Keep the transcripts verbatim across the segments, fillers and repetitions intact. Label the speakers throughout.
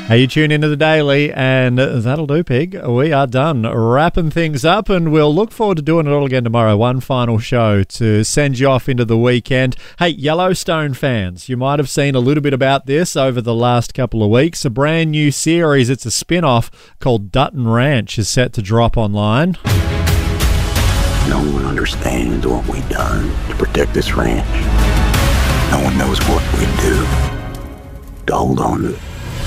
Speaker 1: Hey, you tune into the Daily, and that'll do, Pig. We are done wrapping things up, and we'll look forward to doing it all again tomorrow. One final show to send you off into the weekend. Hey, Yellowstone fans, you might have seen a little bit about this over the last couple of weeks. A brand new series, it's a spin-off called Dutton Ranch, is set to drop online.
Speaker 2: No one understands what we've done to protect this ranch. No one knows what we do to hold on to it.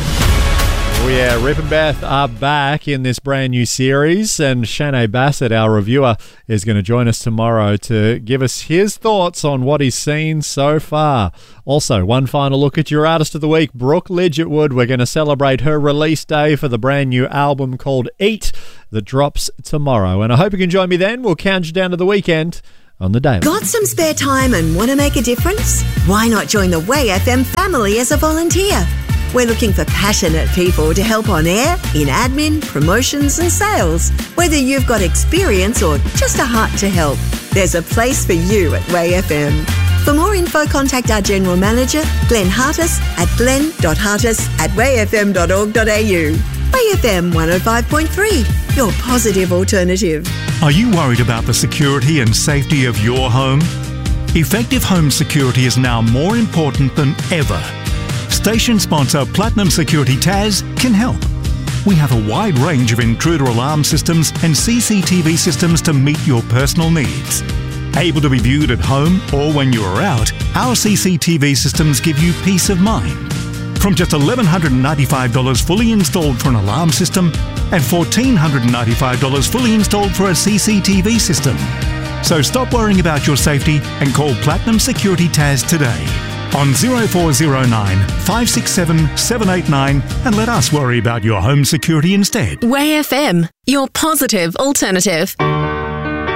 Speaker 1: Oh yeah, Rip and Beth are back in this brand new series, and Shanae Bassett, our reviewer, is going to join us tomorrow to give us his thoughts on what he's seen so far. Also, one final look at your Artist of the Week, Brooke Lidgetwood. We're going to celebrate her release day for the brand new album called Eat that drops tomorrow. And I hope you can join me then. We'll count you down to the weekend on the Daily.
Speaker 3: Got some spare time and want to make a difference? Why not join the Way F M family as a volunteer? We're looking for passionate people to help on air, in admin, promotions and sales. Whether you've got experience or just a heart to help, there's a place for you at Way F M. For more info, contact our General Manager, Glenn Hartis, at glenn dot hartis at way f m dot org dot a u. Way F M one oh five point three, your positive alternative.
Speaker 4: Are you worried about the security and safety of your home? Effective home security is now more important than ever. Station sponsor Platinum Security Taz can help. We have a wide range of intruder alarm systems and C C T V systems to meet your personal needs. Able to be viewed at home or when you are out, our C C T V systems give you peace of mind. From just one thousand one hundred ninety-five dollars fully installed for an alarm system and one thousand four hundred ninety-five dollars fully installed for a C C T V system. So stop worrying about your safety and call Platinum Security Taz today on zero four zero nine, five six seven, seven eight nine and let us worry about your home security instead.
Speaker 5: Way F M, your positive alternative.